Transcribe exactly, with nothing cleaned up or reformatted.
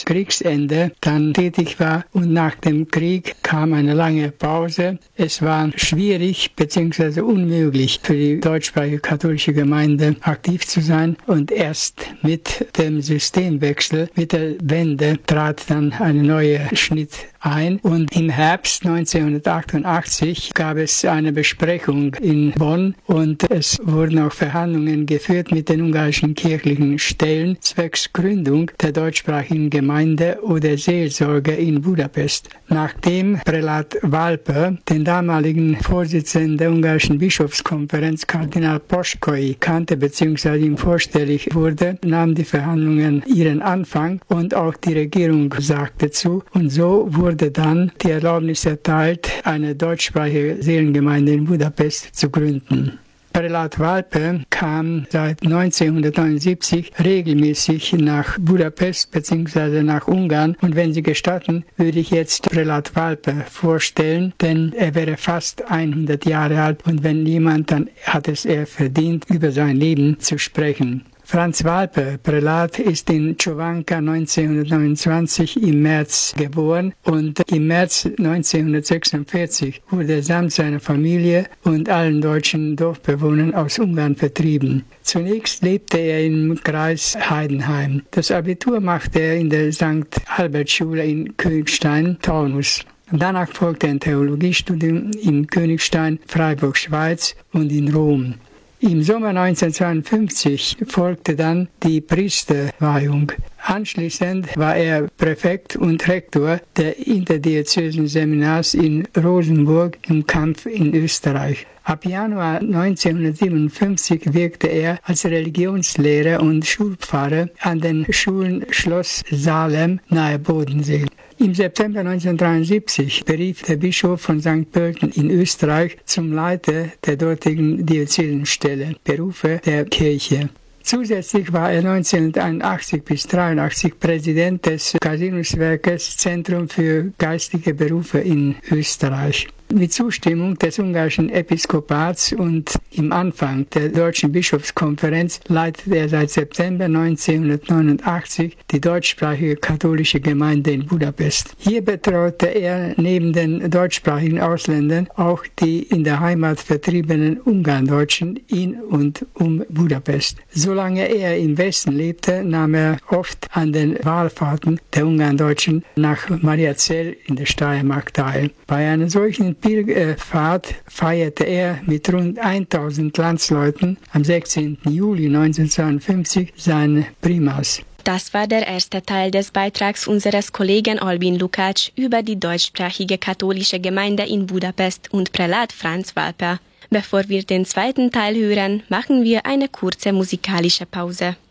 Kriegsende dann tätig war und nach dem Krieg kam eine lange Pause. Es war schwierig bzw. unmöglich für die deutschsprachige katholische Gemeinde aktiv zu sein und erst mit dem Systemwechsel, mit der Wende trat dann ein neuer Schnitt ein und im Herbst neunzehnhundertachtundachtzig gab es eine Besprechung in Bonn und es wurden auch Verhandlungen geführt mit den ungarischen kirchlichen Stellen zwecks Gründung der deutschsprachigen Gemeinde oder Seelsorge in Budapest. Nachdem Prälat Walper den damaligen Vorsitzenden der ungarischen Bischofskonferenz Kardinal Poschkoi kannte bzw. ihm vorstellig wurde, nahmen die Verhandlungen ihren Anfang und auch die Regierung sagte zu und so wurde dann die Erlaubnis erteilt, eine deutschsprachige Seelengemeinde in Budapest zu gründen. Prälat Walper kam seit neunzehnhundertneunundsiebzig regelmäßig nach Budapest bzw. nach Ungarn und wenn Sie gestatten, würde ich jetzt Prälat Walper vorstellen, denn er wäre fast hundert Jahre alt und wenn jemand, dann hat es er verdient, über sein Leben zu sprechen. Franz Walper, Prälat, ist in Čovanka neunzehnhundertneunundzwanzig im März geboren und im März neunzehnhundertsechsundvierzig wurde er samt seiner Familie und allen deutschen Dorfbewohnern aus Ungarn vertrieben. Zunächst lebte er im Kreis Heidenheim. Das Abitur machte er in der Sankt Albert-Schule in Königstein, Taunus. Danach folgte ein Theologiestudium in Königstein, Freiburg, Schweiz und in Rom. Im Sommer neunzehnhundertzweiundfünfzig folgte dann die Priesterweihung. Anschließend war er Präfekt und Rektor der interdiözesen Seminars in Rosenburg im Kampf in Österreich. Ab Januar neunzehnhundertsiebenundfünfzig wirkte er als Religionslehrer und Schulpfarrer an den Schulen Schloss Salem nahe Bodensee. Im September neunzehnhundertdreiundsiebzig berief der Bischof von Sankt Pölten in Österreich zum Leiter der dortigen Diözesenstelle, Berufe der Kirche. Zusätzlich war er neunzehnhunderteinundachtzig bis neunzehnhundertdreiundachtzig Präsident des Casinuswerkes Zentrum für geistige Berufe in Österreich. Mit Zustimmung des ungarischen Episkopats und im Anfang der Deutschen Bischofskonferenz leitet er seit September neunzehnhundertneunundachtzig die deutschsprachige katholische Gemeinde in Budapest. Hier betreute er neben den deutschsprachigen Ausländern auch die in der Heimat vertriebenen Ungarndeutschen in und um Budapest. Solange er im Westen lebte, nahm er oft an den Wallfahrten der Ungarndeutschen nach Mariazell in der Steiermark teil. Bei einer solchen Pilgerfahrt feierte er mit rund tausend Landsleuten am sechzehnten Juli neunzehnhundertzweiundfünfzig sein Primas. Das war der erste Teil des Beitrags unseres Kollegen Albin Lukács über die deutschsprachige katholische Gemeinde in Budapest und Prälat Franz Walper. Bevor wir den zweiten Teil hören, machen wir eine kurze musikalische Pause.